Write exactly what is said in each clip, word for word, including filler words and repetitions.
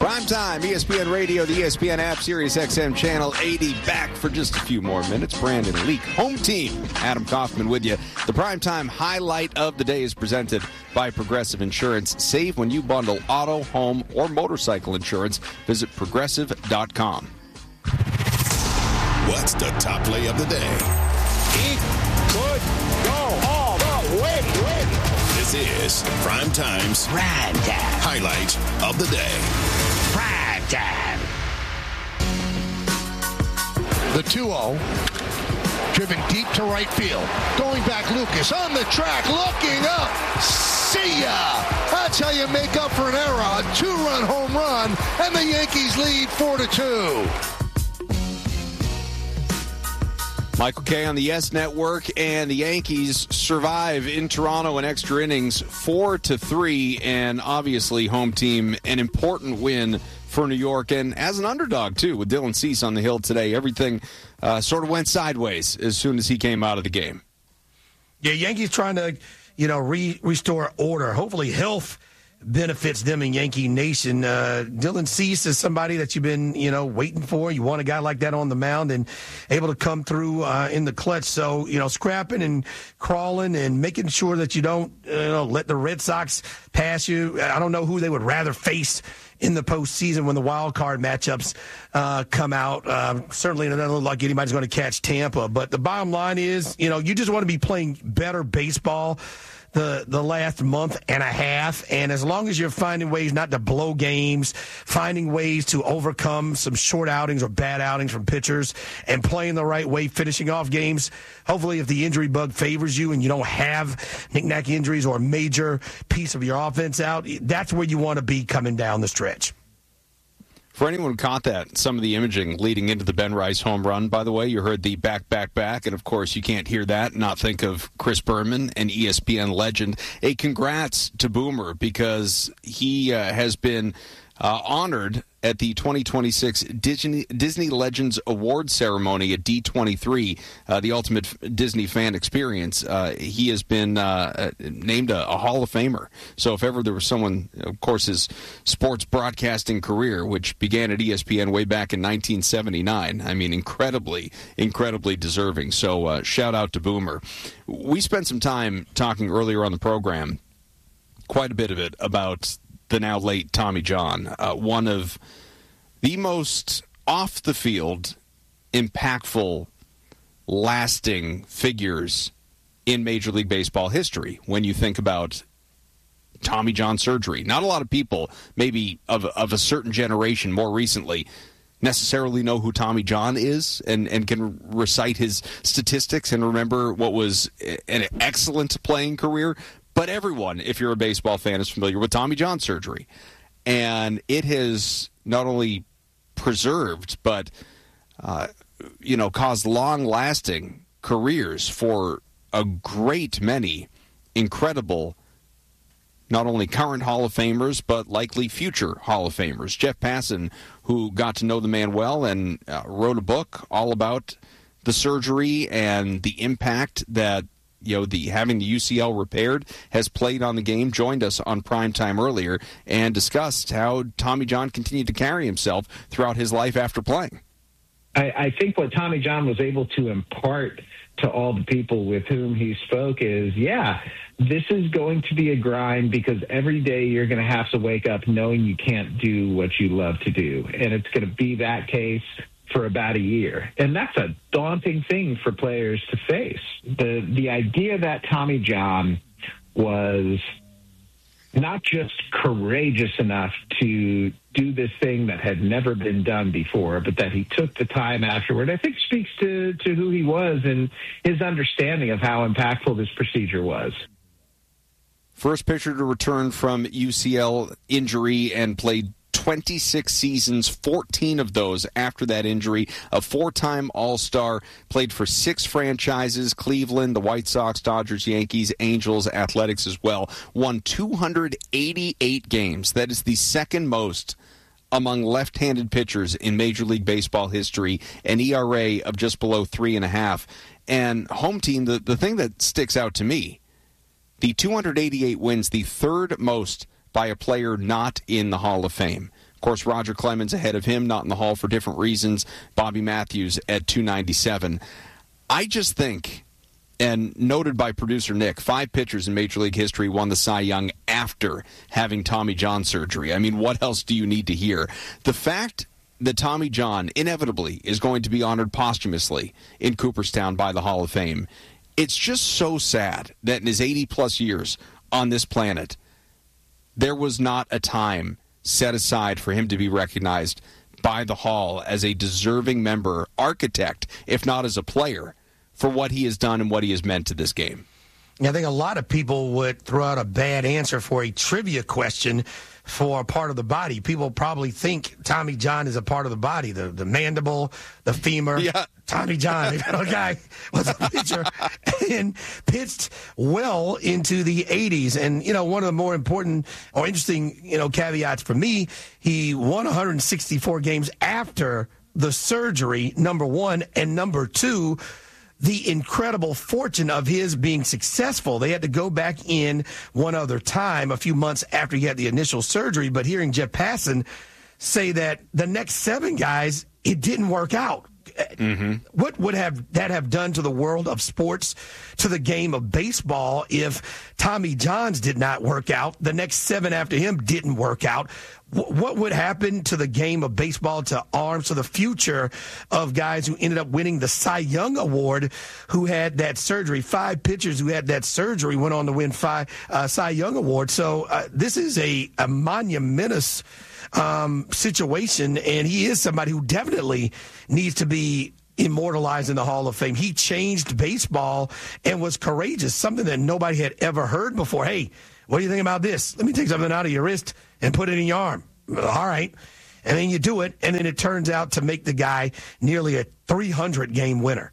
Primetime, E S P N Radio, the E S P N app, Sirius X M Channel eighty, back for just a few more minutes. Brandon Leak, home team. Adam Kaufman with you. The Primetime highlight of the day is presented by Progressive Insurance. Save when you bundle auto, home, or motorcycle insurance. Visit progressive dot com. What's the top play of the day? He could go all the way. This is Primetime's Prime Time highlight of the day. Prime Time. The two oh, driven deep to right field. Going back, Lucas on the track, looking up. See ya! That's how you make up for an error. A two-run home run, and the Yankees lead four to two. Michael Kay on the Yes Network, and the Yankees survive in Toronto in extra innings, four to three, and obviously home team, an important win for New York, and as an underdog too, with Dylan Cease on the hill today. Everything uh, sort of went sideways as soon as he came out of the game. Yeah, Yankees trying to, you know, re- restore order. Hopefully, health benefits them in Yankee Nation. Uh, Dylan Cease is somebody that you've been, you know, waiting for. You want a guy like that on the mound and able to come through uh, in the clutch. So, you know, scrapping and crawling and making sure that you don't, you know, let the Red Sox pass you. I don't know who they would rather face in the postseason when the wild card matchups uh, come out. Uh, certainly, it doesn't look like anybody's going to catch Tampa. But the bottom line is, you know, you just want to be playing better baseball the the last month and a half, and as long as you're finding ways not to blow games, finding ways to overcome some short outings or bad outings from pitchers, and playing the right way, finishing off games, hopefully if the injury bug favors you and you don't have knick-knack injuries or a major piece of your offense out, that's where you want to be coming down the stretch. For anyone who caught that, some of the imaging leading into the Ben Rice home run, by the way, you heard the back, back, back, and of course you can't hear that and not think of Chris Berman, an E S P N legend. A congrats to Boomer, because he uh, has been uh, honored at the twenty twenty-six Disney, Disney Legends Award ceremony at D twenty-three, uh, the ultimate Disney fan experience. Uh, he has been uh, named a, a Hall of Famer. So if ever there was someone, of course, his sports broadcasting career, which began at E S P N way back in nineteen seventy-nine, I mean, incredibly, incredibly deserving. So uh, shout out to Boomer. We spent some time talking earlier on the program, quite a bit of it, about the now late Tommy John, uh, one of the most off-the-field, impactful, lasting figures in Major League Baseball history when you think about Tommy John surgery. Not a lot of people, maybe of, of a certain generation more recently, necessarily know who Tommy John is and, and can recite his statistics and remember what was an excellent playing career. But everyone, if you're a baseball fan, is familiar with Tommy John surgery. And it has not only preserved, but, uh, you know, caused long-lasting careers for a great many incredible, not only current Hall of Famers, but likely future Hall of Famers. Jeff Passan, who got to know the man well and uh, wrote a book all about the surgery and the impact that, you know, the having the U C L repaired has played on the game, joined us on Primetime earlier and discussed how Tommy John continued to carry himself throughout his life after playing. I, I think what Tommy John was able to impart to all the people with whom he spoke is, yeah, this is going to be a grind because every day you're going to have to wake up knowing you can't do what you love to do. And it's going to be that case for about a year. And that's a daunting thing for players to face. The the idea that Tommy John was not just courageous enough to do this thing that had never been done before, but that he took the time afterward, I think speaks to, to who he was and his understanding of how impactful this procedure was. First pitcher to return from U C L injury and played twenty-six seasons, fourteen of those after that injury. A four-time All-Star, played for six franchises, Cleveland, the White Sox, Dodgers, Yankees, Angels, Athletics as well. Won two hundred eighty-eight games. That is the second most among left-handed pitchers in Major League Baseball history, an E R A of just below three and a half. And home team, the, the thing that sticks out to me, the two hundred eighty-eight wins, the third most by a player not in the Hall of Fame. Of course, Roger Clemens ahead of him, not in the Hall for different reasons. Bobby Matthews at two ninety-seven. I just think, and noted by producer Nick, five pitchers in Major League history won the Cy Young after having Tommy John surgery. I mean, what else do you need to hear? The fact that Tommy John inevitably is going to be honored posthumously in Cooperstown by the Hall of Fame, it's just so sad that in his eighty-plus years on this planet, there was not a time set aside for him to be recognized by the Hall as a deserving member, architect, if not as a player, for what he has done and what he has meant to this game. I think a lot of people would throw out a bad answer for a trivia question for a part of the body. People probably think Tommy John is a part of the body, the, the mandible, the femur. Yeah. Tommy John, the guy was a pitcher and pitched well into the eighties. And, you know, one of the more important or interesting, you know, caveats for me, he won one hundred sixty-four games after the surgery, number one, and number two, the incredible fortune of his being successful. They had to go back in one other time a few months after he had the initial surgery. But hearing Jeff Passan say that the next seven guys, it didn't work out. Mm-hmm. What would have that have done to the world of sports, to the game of baseball, if Tommy Johns did not work out? The next seven after him didn't work out. What would happen to the game of baseball, to arms, to the future of guys who ended up winning the Cy Young Award, who had that surgery? Five pitchers who had that surgery went on to win five uh, Cy Young Awards. So uh, this is a, a monumentous um, situation, and he is somebody who definitely needs to be immortalized in the Hall of Fame. He changed baseball and was courageous, something that nobody had ever heard before. Hey, what do you think about this? Let me take something out of your wrist and put it in your arm. All right. And then you do it, and then it turns out to make the guy nearly a three hundred game winner.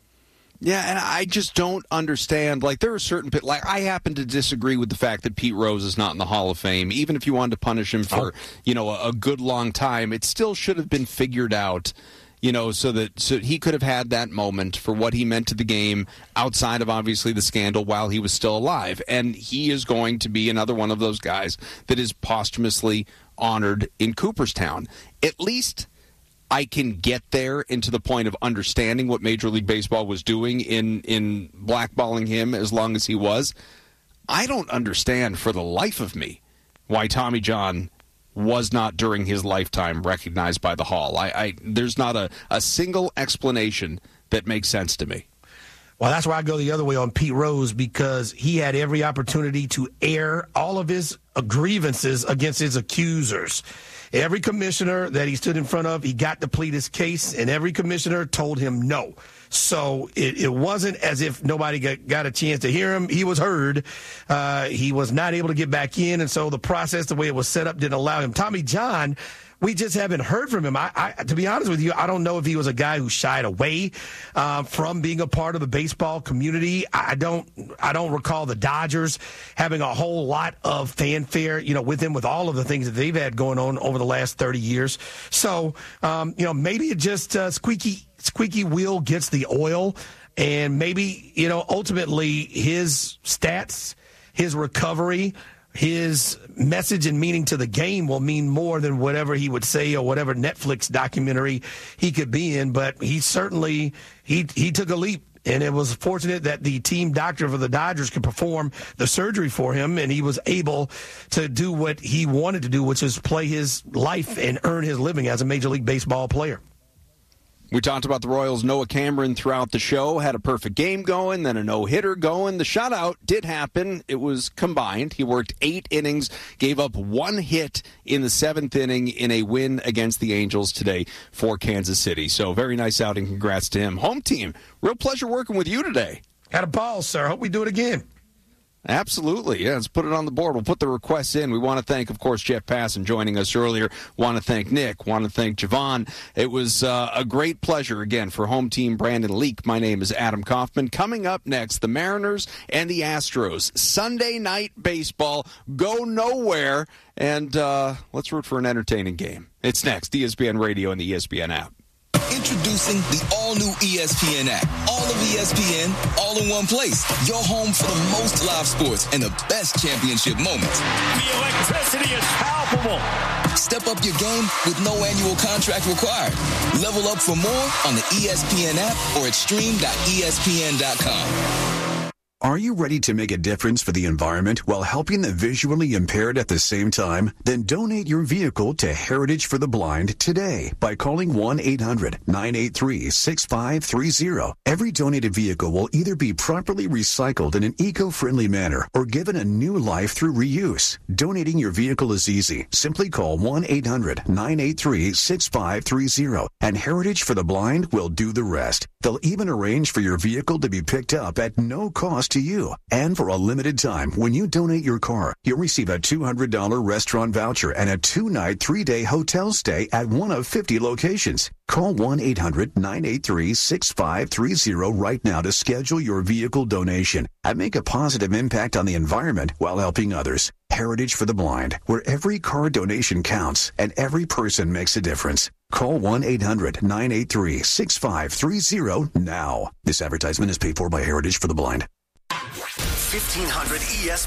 Yeah, and I just don't understand. Like, there are certain, like, I happen to disagree with the fact that Pete Rose is not in the Hall of Fame. Even if you wanted to punish him for, oh. you know, a, a good long time, it still should have been figured out, you know, so that so he could have had that moment for what he meant to the game outside of, obviously, the scandal while he was still alive. And he is going to be another one of those guys that is posthumously honored in Cooperstown. At least I can get there into the point of understanding what Major League Baseball was doing in, in blackballing him as long as he was. I don't understand for the life of me why Tommy John was not during his lifetime recognized by the Hall. I, I there's not a, a single explanation that makes sense to me. Well, that's why I go the other way on Pete Rose, because he had every opportunity to air all of his grievances against his accusers. Every commissioner that he stood in front of, he got to plead his case, and every commissioner told him no. So it, it wasn't as if nobody got, got a chance to hear him. He was heard. Uh, he was not able to get back in, and so the process, the way it was set up, didn't allow him. Tommy John, we just haven't heard from him. I, I, to be honest with you, I don't know if he was a guy who shied away uh, from being a part of the baseball community. I don't, I don't recall the Dodgers having a whole lot of fanfare, you know, with him, with all of the things that they've had going on over the last thirty years. So, um, you know, maybe it just uh, squeaky, squeaky wheel gets the oil, and maybe, you know, ultimately his stats, his recovery, his message and meaning to the game will mean more than whatever he would say or whatever Netflix documentary he could be in. But he certainly, he he took a leap. And it was fortunate that the team doctor for the Dodgers could perform the surgery for him, and he was able to do what he wanted to do, which is play his life and earn his living as a Major League Baseball player. We talked about the Royals' Noah Cameron throughout the show. Had a perfect game going, then a no-hitter going. The shutout did happen. It was combined. He worked eight innings, gave up one hit in the seventh inning in a win against the Angels today for Kansas City. So very nice outing. Congrats to him. Home team, real pleasure working with you today. Had a ball, sir. Hope we do it again. Absolutely. Yeah, let's put it on the board. We'll put the requests in. We want to thank, of course, Jeff Passan joining us earlier. Want to thank Nick. Want to thank Javon. It was uh, a great pleasure, again, for home team Brandon Leak. My name is Adam Kaufman. Coming up next, the Mariners and the Astros. Sunday night baseball. Go nowhere. And uh, let's root for an entertaining game. It's next. E S P N Radio and the E S P N app. Introducing the all-new E S P N app. All of E S P N, all in one place. Your home for the most live sports and the best championship moments. The electricity is palpable. Step up your game with no annual contract required. Level up for more on the E S P N app or at stream dot E S P N dot com. Are you ready to make a difference for the environment while helping the visually impaired at the same time? Then donate your vehicle to Heritage for the Blind today by calling one eight hundred nine eight three six five three zero. Every donated vehicle will either be properly recycled in an eco-friendly manner or given a new life through reuse. Donating your vehicle is easy. Simply call one eight hundred nine eight three six five three zero and Heritage for the Blind will do the rest. They'll even arrange for your vehicle to be picked up at no cost to you. And for a limited time, when you donate your car, you'll receive a two hundred dollars restaurant voucher and a two-night, three-day hotel stay at one of fifty locations. Call one eight hundred nine eight three six five three zero right now to schedule your vehicle donation and make a positive impact on the environment while helping others. Heritage for the Blind, where every car donation counts and every person makes a difference. Call one eight hundred nine eight three six five three zero now. This advertisement is paid for by Heritage for the Blind. fifteen hundred E S